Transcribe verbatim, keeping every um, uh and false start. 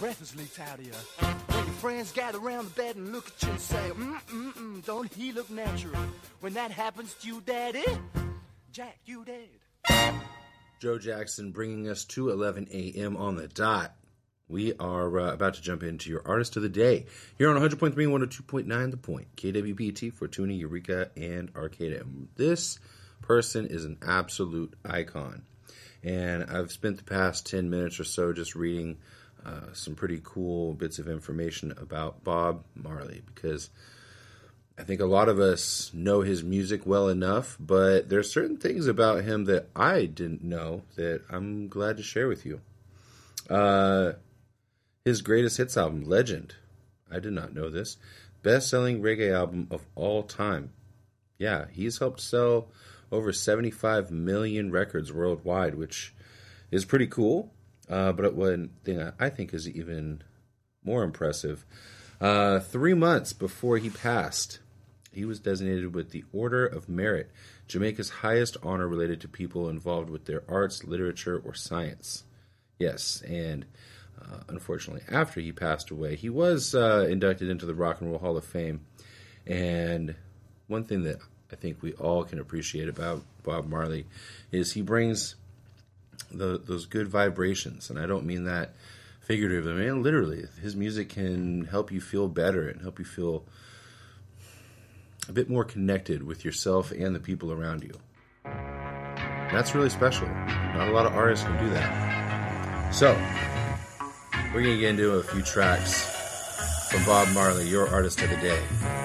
breath has leaked out of you. When your friends gather around the bed and look at you and say, mm-mm-mm, don't he look natural? When that happens to you, Daddy, Jack, you dead. Joe Jackson bringing us to eleven a.m. on the dot. We are uh, about to jump into your Artist of the Day here on one hundred point three and one oh two point nine The Point, K W P T, Fortuna, Eureka, and Arcata. This person is an absolute icon. And I've spent the past ten minutes or so just reading uh, some pretty cool bits of information about Bob Marley, because I think a lot of us know his music well enough, but there's certain things about him that I didn't know that I'm glad to share with you. Uh, his greatest hits album, Legend. I did not know this. Best-selling reggae album of all time. Yeah, he's helped sell over seventy-five million records worldwide, which is pretty cool. Uh, but one thing I think is even more impressive, uh, three months before he passed, he was designated with the Order of Merit, Jamaica's highest honor related to people involved with their arts, literature, or science. Yes, and uh, unfortunately, after he passed away, he was uh, inducted into the Rock and Roll Hall of Fame. And one thing that I think we all can appreciate about Bob Marley is he brings the, those good vibrations. And I don't mean that figuratively. I mean, literally, his music can help you feel better and help you feel a bit more connected with yourself and the people around you. That's really special. Not a lot of artists can do that. So, we're going to get into a few tracks from Bob Marley, your Artist of the Day.